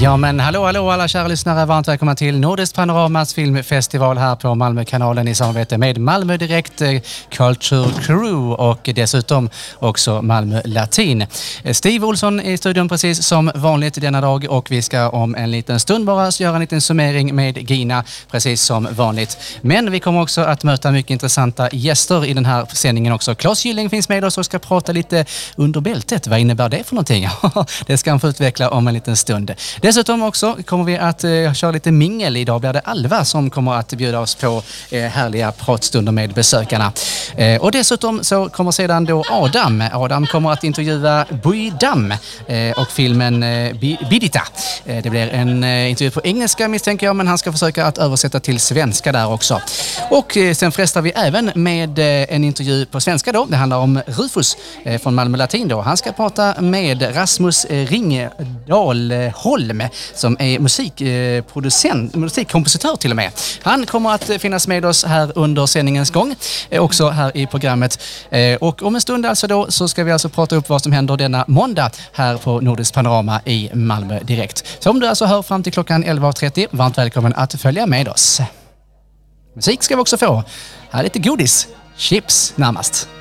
Ja men hallå alla kära lyssnare, varmt välkomna till Nordiskt Panoramas filmfestival här på Malmökanalen i samarbete med Malmö Direkt, Culture Crew och dessutom också Malmö Latin. Steve Olsson i studion precis som vanligt denna dag och vi ska om en liten stund bara göra en liten summering med Gina precis som vanligt. Men vi kommer också att möta mycket intressanta gäster i den här sändningen också. Claes Gylling finns med oss och ska prata lite under bältet. Vad innebär det för någonting? Det ska han få utveckla om en liten stund. Dessutom också kommer vi att köra lite mingel. Idag blir det Alva som kommer att bjuda oss på härliga pratstunder med besökarna. Och dessutom så kommer sedan då Adam. Adam kommer att intervjua Buidam och filmen Bidita. Det blir en intervju på engelska misstänker jag, men han ska försöka att översätta till svenska där också. Och sen frestar vi även med en intervju på svenska då. Det handlar om Rufus från Malmö Latin då. Han ska prata med Rasmus Ringdahl Holm som är musikkompositör till och med. Han kommer att finnas med oss här under sändningens gång, också här i programmet. Och om en stund alltså då så ska vi alltså prata upp vad som händer denna måndag här på Nordiskt Panorama i Malmö Direkt. Så om du alltså hör fram till klockan 11.30, varmt välkommen att följa med oss. Musik ska vi också få. Här är lite godis. Chips närmast.